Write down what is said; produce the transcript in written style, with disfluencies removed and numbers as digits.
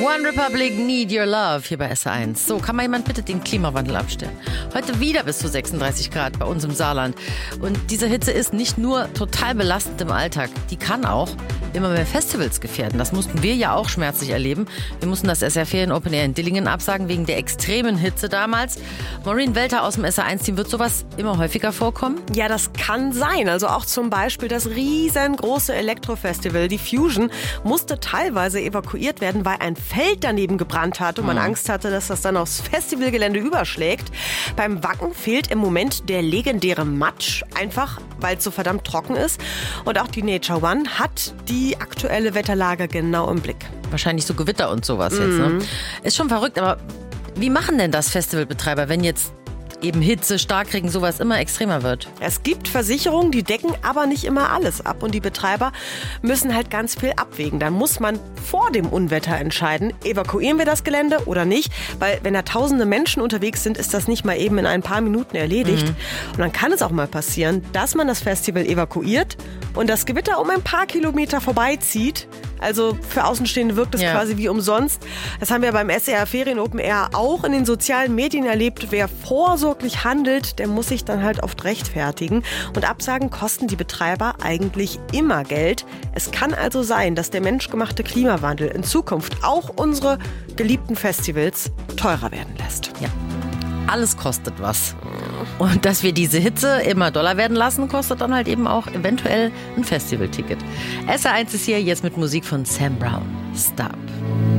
One Republic, Need Your Love hier bei SR1. So, kann mal jemand bitte den Klimawandel abstellen? Heute wieder bis zu 36 Grad bei uns im Saarland. Und diese Hitze ist nicht nur total belastend im Alltag, die kann auch immer mehr Festivals gefährden. Das mussten wir ja auch schmerzlich erleben. Wir mussten das SR Ferien Open Air in Dillingen absagen wegen der extremen Hitze damals. Maureen Welter aus dem SR1-Team, wird sowas immer häufiger vorkommen? Ja, das kann sein. Also auch zum Beispiel das riesengroße Elektrofestival, die Fusion, musste teilweise evakuiert werden, weil ein Feld daneben gebrannt hat und man Angst hatte, dass das dann aufs Festivalgelände überschlägt. Beim Wacken fehlt im Moment der legendäre Matsch, einfach weil es so verdammt trocken ist. Und auch die Nature One hat die aktuelle Wetterlage genau im Blick. Wahrscheinlich so Gewitter und sowas jetzt, ne? Ist schon verrückt, aber wie machen denn das Festivalbetreiber, wenn jetzt eben Hitze, Starkregen, sowas immer extremer wird? Es gibt Versicherungen, die decken aber nicht immer alles ab. Und die Betreiber müssen halt ganz viel abwägen. Da muss man vor dem Unwetter entscheiden, evakuieren wir das Gelände oder nicht. Weil wenn da tausende Menschen unterwegs sind, ist das nicht mal eben in ein paar Minuten erledigt. Und dann kann es auch mal passieren, dass man das Festival evakuiert und das Gewitter um ein paar Kilometer vorbeizieht. Also für Außenstehende wirkt es quasi wie umsonst. Das haben wir beim SR Ferien Open Air auch in den sozialen Medien erlebt. Wer vorsorglich handelt, der muss sich dann halt oft rechtfertigen. Und Absagen kosten die Betreiber eigentlich immer Geld. Es kann also sein, dass der menschgemachte Klimawandel in Zukunft auch unsere geliebten Festivals teurer werden lässt. Ja, alles kostet was. Und dass wir diese Hitze immer doller werden lassen, kostet dann halt eben auch eventuell ein Festivalticket. SR1 ist hier jetzt mit Musik von Sam Brown. Stop.